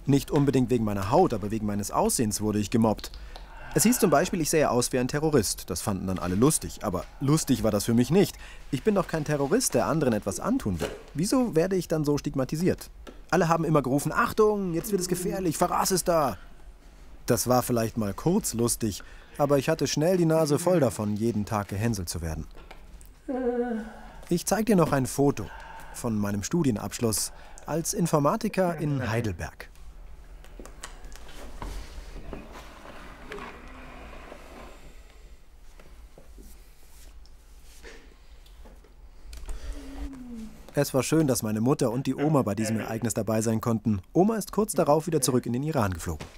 Nicht unbedingt wegen meiner Haut, aber wegen meines Aussehens wurde ich gemobbt. Es hieß zum Beispiel, ich sähe aus wie ein Terrorist. Das fanden dann alle lustig. Aber lustig war das für mich nicht. Ich bin doch kein Terrorist, der anderen etwas antun will. Wieso werde ich dann so stigmatisiert? Alle haben immer gerufen, Achtung, jetzt wird es gefährlich, Verras ist da. Das war vielleicht mal kurz lustig, aber ich hatte schnell die Nase voll davon, jeden Tag gehänselt zu werden. Ich zeige dir noch ein Foto von meinem Studienabschluss als Informatiker in Heidelberg. Es war schön, dass meine Mutter und die Oma bei diesem Ereignis dabei sein konnten. Oma ist kurz darauf wieder zurück in den Iran geflogen.